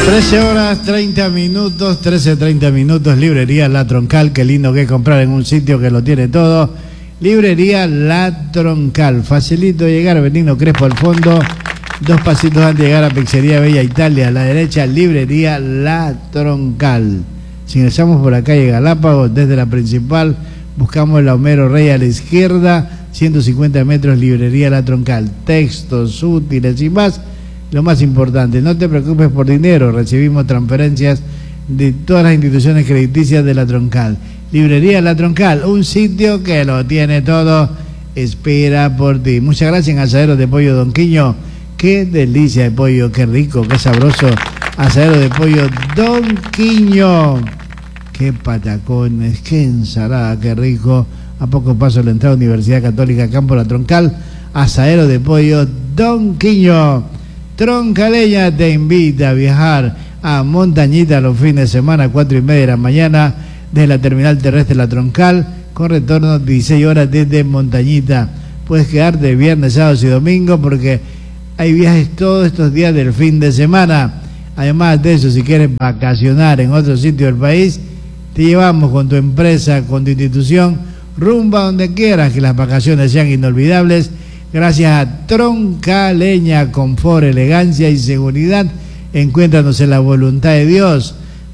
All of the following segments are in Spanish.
13:30, 13:30, librería La Troncal, qué lindo que es comprar en un sitio que lo tiene todo. Librería La Troncal, facilito llegar, Benigno Crespo al fondo, 2 pasitos antes de llegar a Pizzería Bella Italia, a la derecha, librería La Troncal. Si ingresamos por la calle Galápagos, desde la principal, buscamos la Homero Rey a la izquierda, 150 metros, librería La Troncal, textos útiles y más. Lo más importante, no te preocupes por dinero, recibimos transferencias de todas las instituciones crediticias de La Troncal. Librería La Troncal, un sitio que lo tiene todo, espera por ti. Muchas gracias en Asadero de Pollo Don Quiño, qué delicia de pollo, qué rico, qué sabroso. Asadero de Pollo Don Quiño, qué patacones, qué ensalada, qué rico. A poco paso la entrada Universidad Católica Campo La Troncal, Asadero de Pollo Don Quiño. Troncaleña te invita a viajar a Montañita los fines de semana, 4:30 de la mañana, desde la terminal terrestre La Troncal, con retorno 16 horas desde Montañita. Puedes quedarte viernes, sábados y domingo porque hay viajes todos estos días del fin de semana. Además de eso, si quieres vacacionar en otro sitio del país, te llevamos con tu empresa, con tu institución, rumbo a donde quieras, que las vacaciones sean inolvidables. Gracias a Troncaleña, confort, elegancia y seguridad. Encuéntranos en la Voluntad de Dios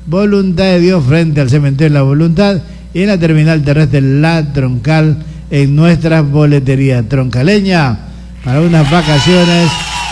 frente al cementerio de la Voluntad y en la terminal terrestre La Troncal, en nuestras boleterías. Troncaleña, para unas vacaciones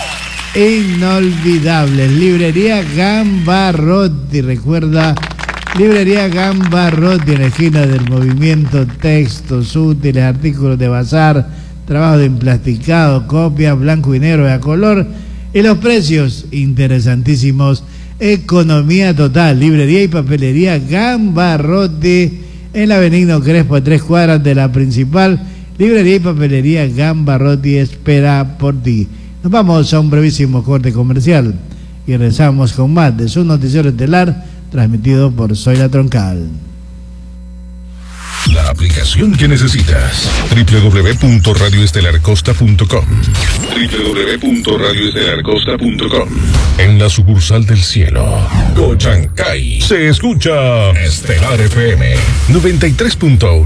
inolvidables. Librería Gambarrotti, recuerda, librería Gambarrotti en la esquina del Movimiento, textos útiles, artículos de bazar, trabajo de emplasticado, copias, blanco y negro y a color, y los precios interesantísimos. Economía total, librería y papelería Gambarrotti en la Benigno Crespo, a 3 cuadras de la principal. Librería y papelería Gambarrotti espera por ti. Nos vamos a un brevísimo corte comercial y regresamos con más de su noticiero estelar transmitido por Soy La Troncal. La aplicación que necesitas. www.radioestelarcosta.com. www.radioestelarcosta.com. En la sucursal del cielo, Cochancay, se escucha Estelar FM 93.1.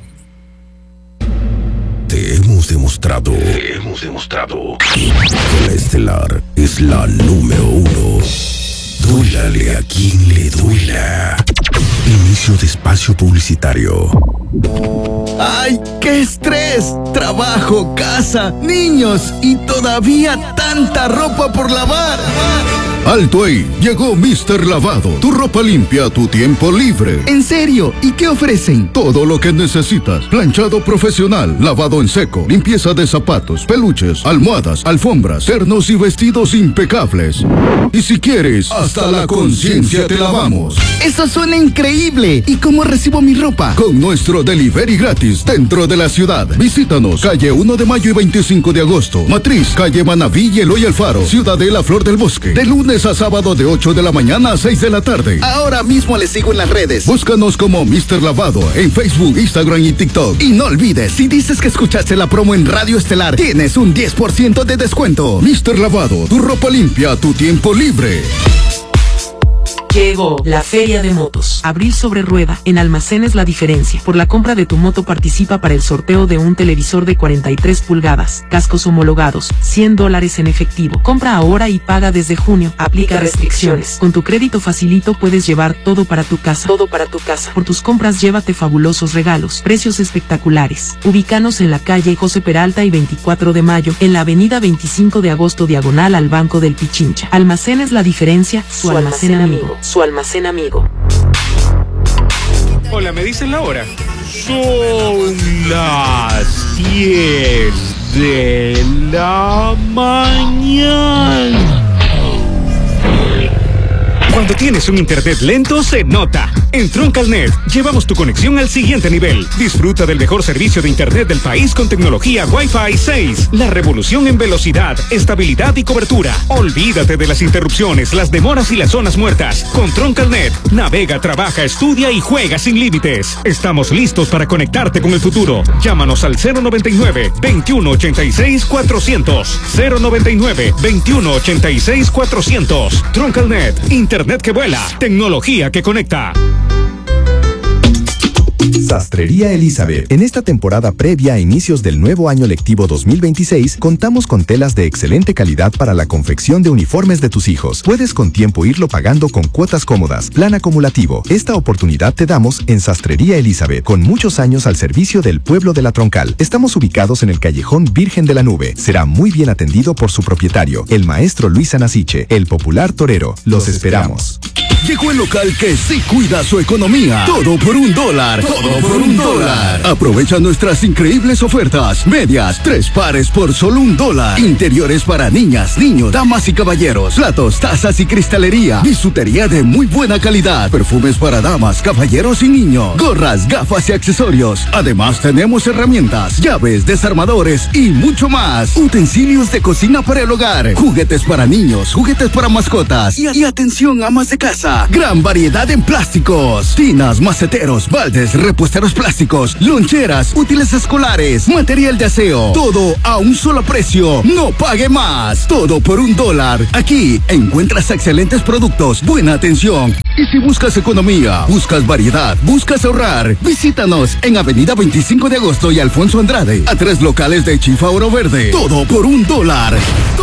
Te hemos demostrado que la Estelar es la número 1. Duélale a quien le duela. Inicio de espacio publicitario. ¡Ay, qué estrés! Trabajo, casa, niños y todavía tanta ropa por lavar. ¡Alto ahí! Llegó Mr. Lavado, tu ropa limpia a tu tiempo libre. ¿En serio? ¿Y qué ofrecen? Todo lo que necesitas: planchado profesional, lavado en seco, limpieza de zapatos, peluches, almohadas, alfombras, ternos y vestidos impecables. Y si quieres, hasta la conciencia te lavamos. ¡Eso suena increíble! ¿Y cómo recibo mi ropa? Con nuestro delivery gratis dentro de la ciudad. Visítanos, calle 1 de mayo y 25 de agosto. Matriz, calle Manaví y Eloy Alfaro, Ciudadela Flor del Bosque. De lunes a sábado de 8 de la mañana a 6 de la tarde. Ahora mismo les sigo en las redes. Búscanos como Mr. Lavado en Facebook, Instagram y TikTok. Y no olvides, si dices que escuchaste la promo en Radio Estelar, tienes un 10% de descuento. Mr. Lavado, tu ropa limpia a tu tiempo libre. Llegó la Feria de Motos. Abril sobre rueda, en Almacenes La Diferencia. Por la compra de tu moto participa para el sorteo de un televisor de 43 pulgadas, cascos homologados, $100 en efectivo. Compra ahora y paga desde junio. Aplica restricciones. Con tu crédito facilito puedes llevar todo para tu casa. Todo para tu casa. Por tus compras llévate fabulosos regalos. Precios espectaculares. Ubícanos en la calle José Peralta y 24 de mayo, en la avenida 25 de agosto diagonal al Banco del Pichincha. Almacenes La Diferencia, su almacén amigo. Su almacén amigo. Hola, ¿me dicen la hora? Son las 10 de la mañana. Cuando Cuando tienes un internet lento, se nota. En Troncalnet, llevamos tu conexión al siguiente nivel. Disfruta del mejor servicio de internet del país con tecnología Wi-Fi 6. La revolución en velocidad, estabilidad y cobertura. Olvídate de las interrupciones, las demoras y las zonas muertas. Con Troncalnet, navega, trabaja, estudia y juega sin límites. Estamos listos para conectarte con el futuro. Llámanos al 099-2186-400. 099-2186-400. Troncalnet, internet que vuela, tecnología que conecta. Sastrería Elizabeth. En esta temporada previa a inicios del nuevo año lectivo 2026, contamos con telas de excelente calidad para la confección de uniformes de tus hijos. Puedes con tiempo irlo pagando con cuotas cómodas, plan acumulativo. Esta oportunidad te damos en Sastrería Elizabeth, con muchos años al servicio del pueblo de La Troncal. Estamos ubicados en el callejón Virgen de la Nube. Será muy bien atendido por su propietario, el maestro Luis Anaciche, el popular torero. Los esperamos. Llegó el local que sí cuida su economía. Todo por $1. Todo por $1. Aprovecha nuestras increíbles ofertas. Medias, 3 pares por solo $1. Interiores para niñas, niños, damas y caballeros. Platos, tazas y cristalería. Bisutería de muy buena calidad. Perfumes para damas, caballeros y niños. Gorras, gafas y accesorios. Además tenemos herramientas, llaves, desarmadores y mucho más. Utensilios de cocina para el hogar. Juguetes para niños, juguetes para mascotas. Y atención, amas de casa. Gran variedad en plásticos, tinas, maceteros, baldes, reposteros plásticos, loncheras, útiles escolares, material de aseo. Todo a un solo precio. No pague más. Todo por $1. Aquí encuentras excelentes productos, buena atención. Y si buscas economía, buscas variedad, buscas ahorrar, visítanos en Avenida 25 de Agosto y Alfonso Andrade, a 3 locales de Chifa Oro Verde. Todo por $1.